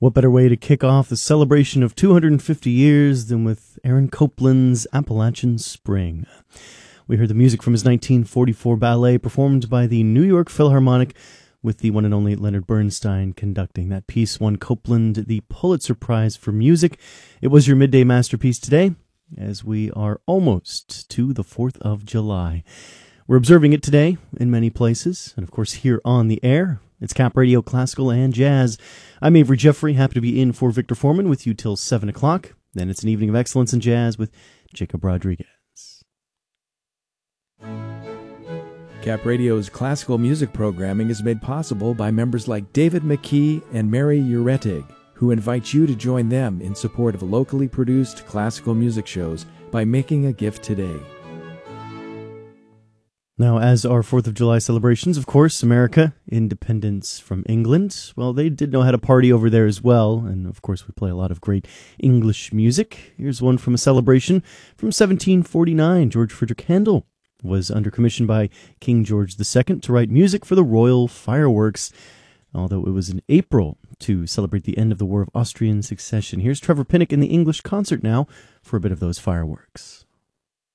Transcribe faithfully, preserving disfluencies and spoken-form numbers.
What better way to kick off the celebration of two hundred fifty years than with Aaron Copland's Appalachian Spring? We heard the music from his nineteen forty-four ballet performed by the New York Philharmonic with the one and only Leonard Bernstein conducting. That piece won Copland the Pulitzer Prize for Music. It was your midday masterpiece today, as we are almost to the fourth of July. We're observing it today in many places, and of course here on the air. It's Cap Radio Classical and Jazz. I'm Avery Jeffrey, happy to be in for Victor Foreman with you till seven o'clock. Then it's an evening of excellence in jazz with Jacob Rodriguez. Cap Radio's classical music programming is made possible by members like David McKee and Mary Uretig, who invite you to join them in support of locally produced classical music shows by making a gift today. Now, as our fourth of July celebrations, of course, America, independence from England. Well, they did know how to party over there as well, and of course we play a lot of great English music. Here's one from a celebration from seventeen forty-nine. George Frederick Handel was under commission by King George the Second to write music for the royal fireworks, although it was in April to celebrate the end of the War of Austrian Succession. Here's Trevor Pinnock in the English concert now for a bit of those fireworks.